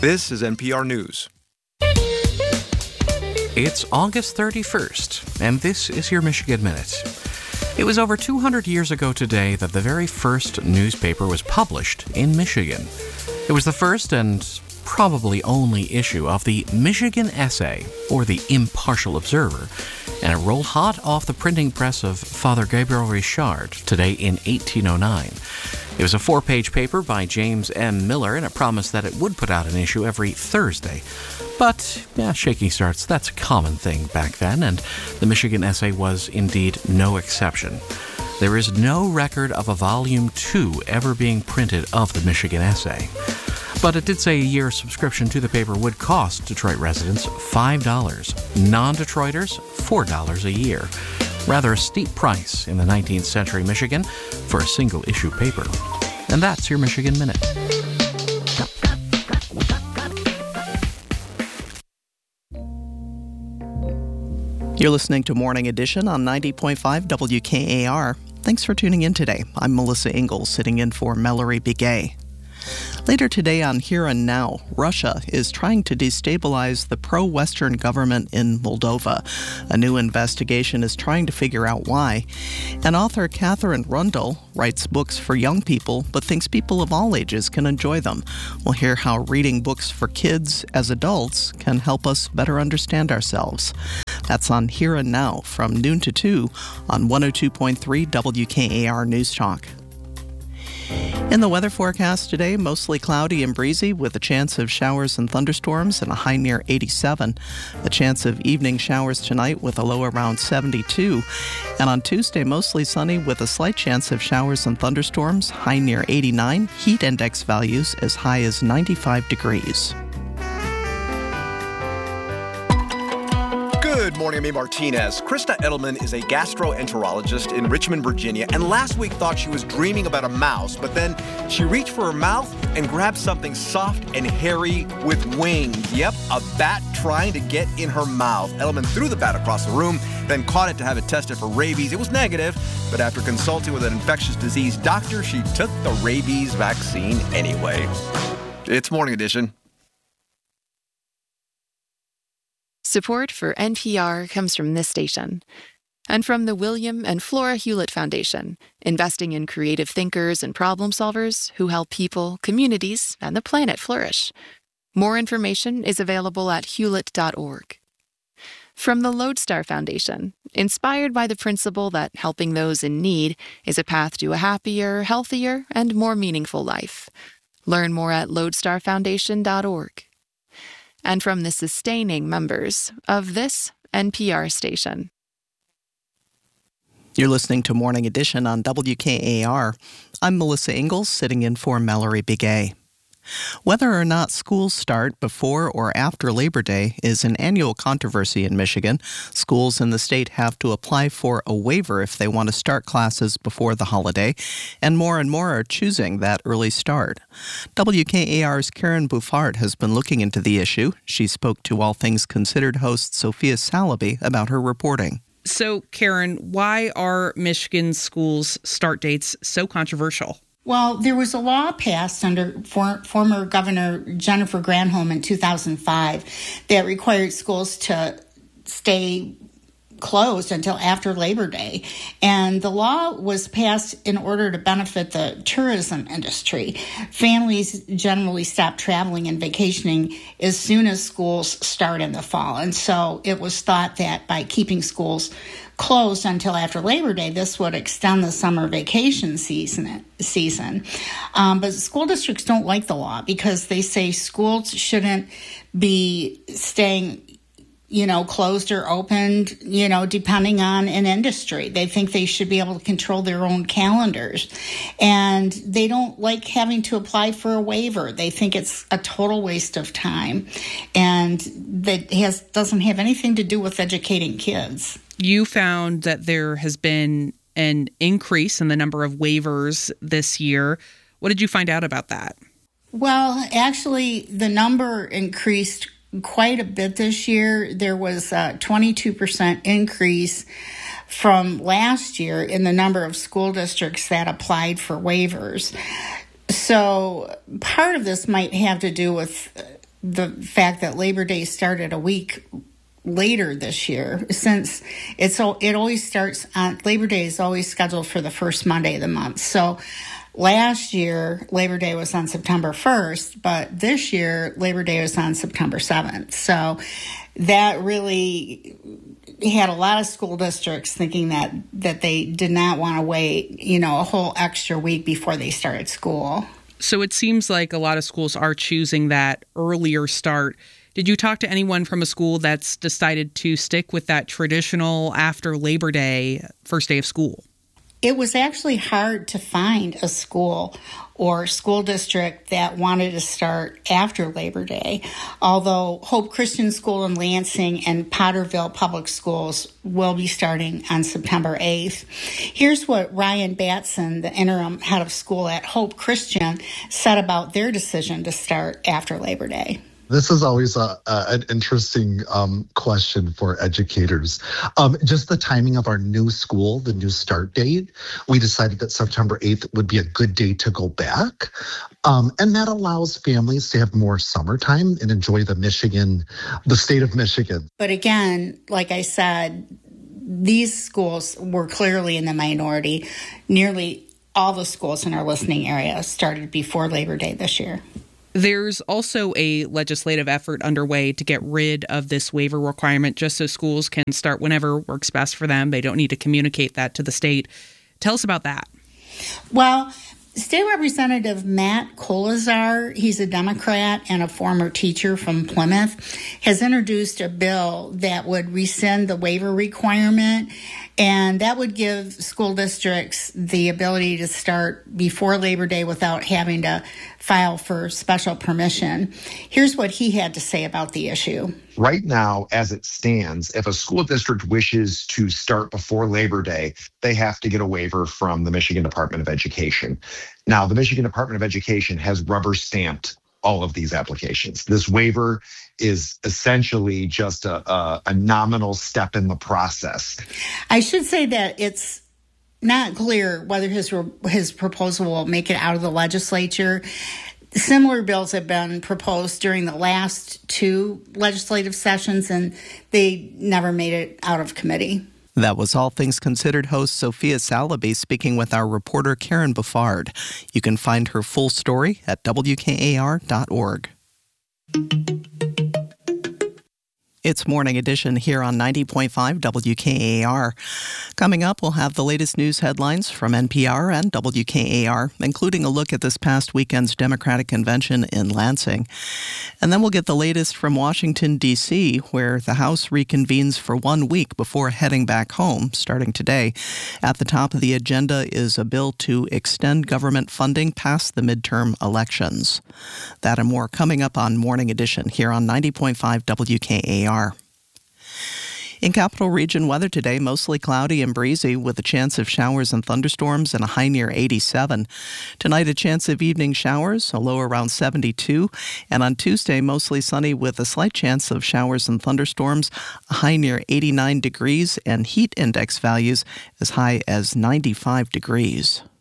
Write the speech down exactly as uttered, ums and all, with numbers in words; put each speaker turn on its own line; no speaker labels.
This is N P R News.
It's August thirty-first, and this is your Michigan Minute. It was over two hundred years ago today that the very first newspaper was published in Michigan. It was the first and probably only issue of the Michigan Essay, or the Impartial Observer, and it rolled hot off the printing press of Father Gabriel Richard today in eighteen oh nine. It was a four-page paper by James M. Miller, and it promised that it would put out an issue every Thursday. But, yeah, shaky starts, that's a common thing back then, and the Michigan Essay was indeed no exception. There is no record of a volume two ever being printed of the Michigan Essay. But it did say a year subscription to the paper would cost Detroit residents five dollars, non-Detroiters four dollars a year. Rather a steep price in the nineteenth century Michigan for a single-issue paper. And that's your Michigan Minute.
You're listening to Morning Edition on ninety point five W K A R. Thanks for tuning in today. I'm Melissa Ingalls, sitting in for Mallory Begay. Later today on Here and Now, Russia is trying to destabilize the pro-Western government in Moldova. A new investigation is trying to figure out why. And author Catherine Rundle writes books for young people, but thinks people of all ages can enjoy them. We'll hear how reading books for kids as adults can help us better understand ourselves. That's on Here and Now from noon to two on one oh two point three W K A R News Talk. In the weather forecast today, mostly cloudy and breezy with a chance of showers and thunderstorms and a high near eighty-seven. A chance of evening showers tonight with a low around seventy-two. And on Tuesday, mostly sunny with a slight chance of showers and thunderstorms, high near eighty-nine, heat index values as high as ninety-five degrees.
Good morning, I'm A. Martinez. Krista Edelman is a gastroenterologist in Richmond, Virginia, and last week thought she was dreaming about a mouse, but then she reached for her mouth and grabbed something soft and hairy with wings. Yep, a bat trying to get in her mouth. Edelman threw the bat across the room, then caught it to have it tested for rabies. It was negative, but after consulting with an infectious disease doctor, she took the rabies vaccine anyway. It's Morning Edition.
Support for N P R comes from this station and from the William and Flora Hewlett Foundation, investing in creative thinkers and problem solvers who help people, communities, and the planet flourish. More information is available at hewlett dot org. From the Lodestar Foundation, inspired by the principle that helping those in need is a path to a happier, healthier, and more meaningful life. Learn more at lodestar foundation dot org. And from the sustaining members of this N P R station.
You're listening to Morning Edition on W K A R. I'm Melissa Ingalls, sitting in for Mallory Begay. Whether or not schools start before or after Labor Day is an annual controversy in Michigan. Schools in the state have to apply for a waiver if they want to start classes before the holiday, and more and more are choosing that early start. W K A R's Karen Buffard has been looking into the issue. She spoke to All Things Considered host Sophia Salaby about her reporting.
So, Karen, why are Michigan schools' start dates so controversial?
Well, there was a law passed under for, former Governor Jennifer Granholm in two thousand five that required schools to stay closed until after Labor Day. And the law was passed in order to benefit the tourism industry. Families generally stop traveling and vacationing as soon as schools start in the fall. And so it was thought that by keeping schools closed until after Labor Day, this would extend the summer vacation season. season. Um, but school districts don't like the law because they say schools shouldn't be staying, you know, closed or opened, you know, depending on an industry. They think they should be able to control their own calendars. And they don't like having to apply for a waiver. They think it's a total waste of time. And that has doesn't have anything to do with educating kids.
You found that there has been an increase in the number of waivers this year. What did you find out about that?
Well, actually, the number increased quite a bit this year. There was a twenty-two percent increase from last year in the number of school districts that applied for waivers. So part of this might have to do with the fact that Labor Day started a week later this year, since it's it always starts on Labor Day is always scheduled for the first Monday of the month. So last year Labor Day was on September first, but this year Labor Day was on September seventh. So that really had a lot of school districts thinking that that they did not want to wait, you know, a whole extra week before they started school.
So it seems like a lot of schools are choosing that earlier start. Did you talk to anyone from a school that's decided to stick with that traditional after Labor Day first day of school?
It was actually hard to find a school or school district that wanted to start after Labor Day, although Hope Christian School in Lansing and Potterville Public Schools will be starting on September eighth. Here's what Ryan Batson, the interim head of school at Hope Christian, said about their decision to start after Labor Day.
This is always a, a, an interesting um, question for educators. Um, just the timing of our new school, the new start date, we decided that September eighth would be a good day to go back. Um, and that allows families to have more summertime and enjoy the Michigan, the state of Michigan.
But again, like I said, these schools were clearly in the minority. Nearly all the schools in our listening area started before Labor Day this year.
There's also a legislative effort underway to get rid of this waiver requirement just so schools can start whenever works best for them. They don't need to communicate that to the state. Tell us about that.
Well, State Representative Matt Kolazar, he's a Democrat and a former teacher from Plymouth, has introduced a bill that would rescind the waiver requirement, and that would give school districts the ability to start before Labor Day without having to file for special permission. Here's what he had to say about the issue.
Right now, as it stands, if a school district wishes to start before Labor Day, they have to get a waiver from the Michigan Department of Education. Now, the Michigan Department of Education has rubber stamped all of these applications. This waiver is essentially just a, a, a nominal step in the process.
I should say that it's not clear whether his his proposal will make it out of the legislature. Similar bills have been proposed during the last two legislative sessions, and they never made it out of committee.
That was All Things Considered host Sophia Salaby speaking with our reporter Karen Buffard. You can find her full story at W K A R dot org. It's Morning Edition here on ninety point five W K A R. Coming up, we'll have the latest news headlines from N P R and W K A R, including a look at this past weekend's Democratic Convention in Lansing. And then we'll get the latest from Washington, D C, where the House reconvenes for one week before heading back home, starting today. At the top of the agenda is a bill to extend government funding past the midterm elections. That and more coming up on Morning Edition here on ninety point five W K A R. In Capital Region weather today, mostly cloudy and breezy with a chance of showers and thunderstorms and a high near eighty-seven. Tonight, a chance of evening showers, a low around seventy-two. And on Tuesday, mostly sunny with a slight chance of showers and thunderstorms, a high near eighty-nine degrees and heat index values as high as ninety-five degrees.